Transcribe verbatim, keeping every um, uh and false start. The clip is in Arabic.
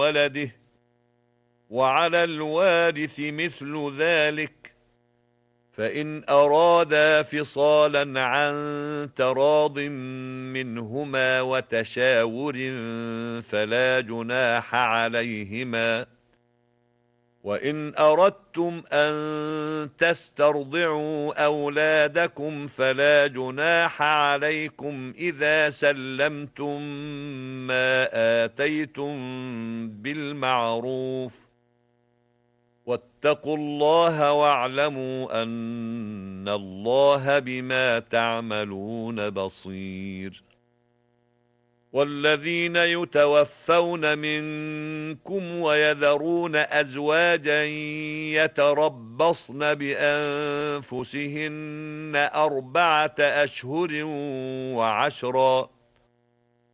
ولده، وعلى الوارث مثل ذلك، فإن أرادا فصالا عن تراض منهما وتشاور فلا جناح عليهما. وإن أردتم أن تسترضعوا أولادكم فلا جناح عليكم إذا سلمتم ما آتيتم بالمعروف، واتقوا الله واعلموا أن الله بما تعملون بصير. والذين يتوفون منكم ويذرون أزواجا يتربصن بأنفسهن أربعة أشهر وعشرا،